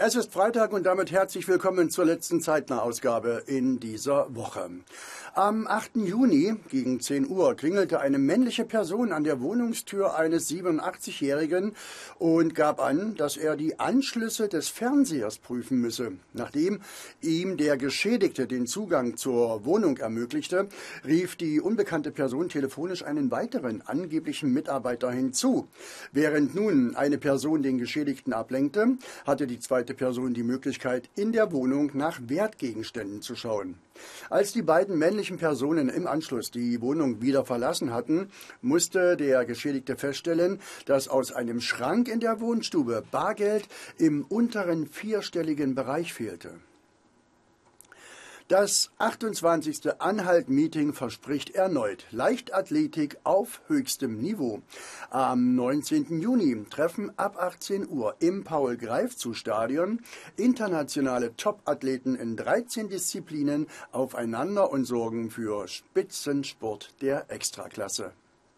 Es ist Freitag und damit herzlich willkommen zur letzten Zeitnah-Ausgabe in dieser Woche. Am 8. Juni gegen 10 Uhr klingelte eine männliche Person an der Wohnungstür eines 87-Jährigen und gab an, dass er die Anschlüsse des Fernsehers prüfen müsse. Nachdem ihm der Geschädigte den Zugang zur Wohnung ermöglichte, rief die unbekannte Person telefonisch einen weiteren angeblichen Mitarbeiter hinzu. Während nun eine Person den Geschädigten ablenkte, hatte die zweite Person die Möglichkeit, in der Wohnung nach Wertgegenständen zu schauen. Als die beiden männlichen Personen im Anschluss die Wohnung wieder verlassen hatten, musste der Geschädigte feststellen, dass aus einem Schrank in der Wohnstube Bargeld im unteren vierstelligen Bereich fehlte. Das 28. Anhalt-Meeting verspricht erneut Leichtathletik auf höchstem Niveau. Am 19. Juni treffen ab 18 Uhr im Paul-Greifzu-Stadion internationale Top-Athleten in 13 Disziplinen aufeinander und sorgen für Spitzensport der Extraklasse.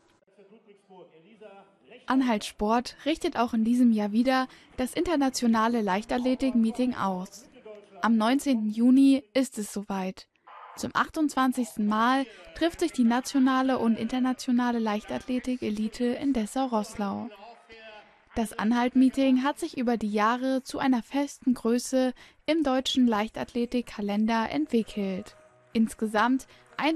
Anhalt Sport richtet auch in diesem Jahr wieder das internationale Leichtathletik-Meeting aus. Am 19. Juni ist es soweit. Zum 28. Mal trifft sich die nationale und internationale Leichtathletik-Elite in Dessau-Roßlau. Das Anhalt-Meeting hat sich über die Jahre zu einer festen Größe im deutschen Leichtathletik-Kalender entwickelt. Insgesamt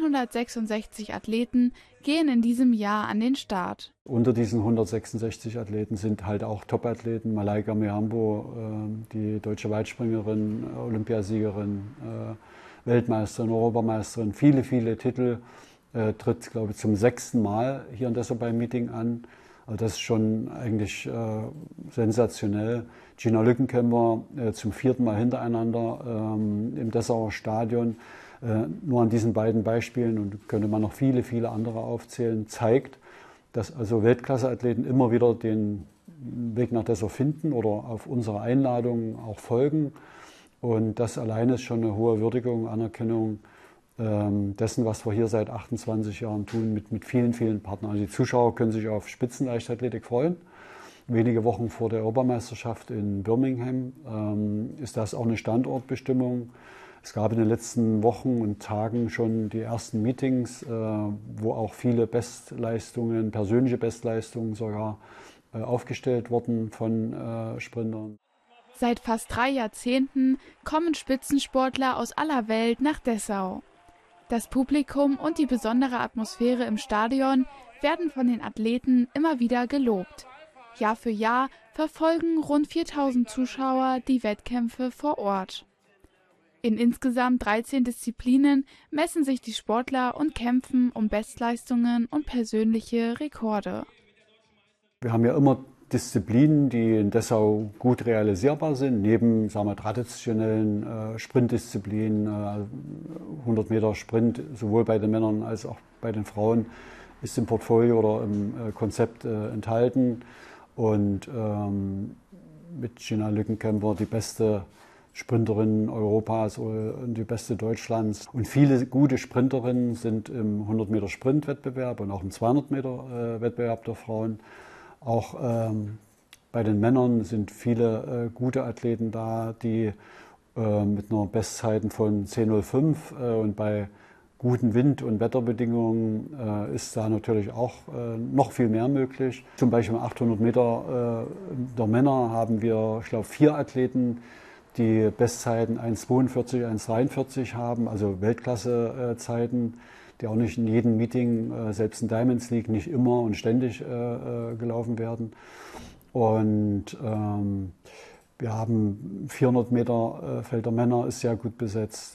166 Athleten gehen in diesem Jahr an den Start. Unter diesen 166 Athleten sind halt auch Top-Athleten. Malaika Mihambo, die deutsche Weitspringerin, Olympiasiegerin, Weltmeisterin, Europameisterin, viele Titel, tritt, glaube ich, zum 6. Mal hier in Dessau beim Meeting an. Also das ist schon eigentlich sensationell. Gina Lückenkämper zum 4. Mal hintereinander im Dessauer Stadion. Nur an diesen beiden Beispielen, und könnte man noch viele andere aufzählen, zeigt, dass also Weltklasse-Athleten immer wieder den Weg nach Dessau finden oder auf unsere Einladungen auch folgen. Und das alleine ist schon eine hohe Würdigung, Anerkennung dessen, was wir hier seit 28 Jahren tun, mit vielen Partnern. Also die Zuschauer können sich auf Spitzenleichtathletik freuen. Wenige Wochen vor der Europameisterschaft in Birmingham ist das auch eine Standortbestimmung. Es gab in den letzten Wochen und Tagen schon die ersten Meetings, wo auch viele Bestleistungen, persönliche Bestleistungen sogar aufgestellt wurden von Sprintern. Seit fast 3 Jahrzehnten kommen Spitzensportler aus aller Welt nach Dessau. Das Publikum und die besondere Atmosphäre im Stadion werden von den Athleten immer wieder gelobt. Jahr für Jahr verfolgen rund 4000 Zuschauer die Wettkämpfe vor Ort. In insgesamt 13 Disziplinen messen sich die Sportler und kämpfen um Bestleistungen und persönliche Rekorde. Wir haben ja immer Disziplinen, die in Dessau gut realisierbar sind, neben, sagen wir, traditionellen Sprintdisziplinen, 100 Meter Sprint, sowohl bei den Männern als auch bei den Frauen, ist im Portfolio oder im Konzept enthalten. Und mit Gina Lückenkämper die beste Sprinterin Europas und die beste Deutschlands. Und viele gute Sprinterinnen sind im 100 Meter Sprintwettbewerb und auch im 200 Meter Wettbewerb der Frauen. Auch bei den Männern sind viele gute Athleten da, die mit einer Bestzeiten von 10:05 und bei guten Wind- und Wetterbedingungen ist da natürlich auch noch viel mehr möglich. Zum Beispiel 800 Meter der Männer haben wir, ich glaube, 4 Athleten, die Bestzeiten 1:42, 1:43 haben, also Weltklasse-Zeiten, die auch nicht in jedem Meeting, selbst in Diamonds League, nicht immer und ständig gelaufen werden. Und wir haben 400 Meter Feld der Männer ist sehr gut besetzt.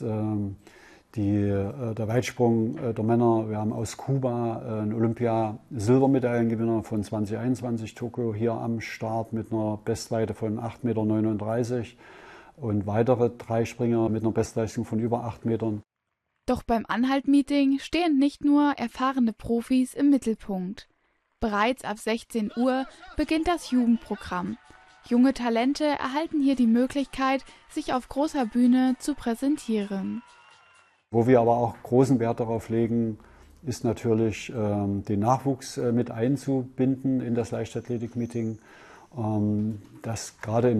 Der Weitsprung der Männer, wir haben aus Kuba einen Olympia-Silbermedaillengewinner von 2021 Tokio hier am Start mit einer Bestweite von 8,39 Meter und weitere 3 Springer mit einer Bestleistung von über 8 Metern. Doch beim Anhalt-Meeting stehen nicht nur erfahrene Profis im Mittelpunkt. Bereits ab 16 Uhr beginnt das Jugendprogramm. Junge Talente erhalten hier die Möglichkeit, sich auf großer Bühne zu präsentieren. Wo wir aber auch großen Wert darauf legen, ist natürlich den Nachwuchs mit einzubinden in das Leichtathletik-Meeting. Das gerade im